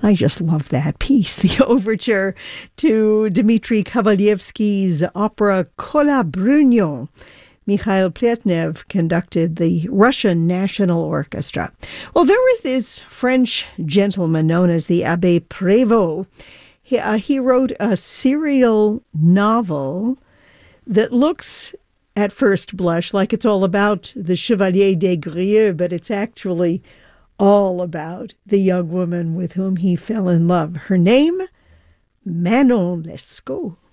I just love that piece, the overture to Dmitri Kovalevsky's opera Kolabrunyo. Mikhail Pletnev conducted the Russian National Orchestra. Well, there was this French gentleman known as the Abbé Prévost. He wrote a serial novel that looks at first blush like it's all about the Chevalier des Grieux, but it's actually all about the young woman with whom he fell in love. Her name, Manon Lescaut.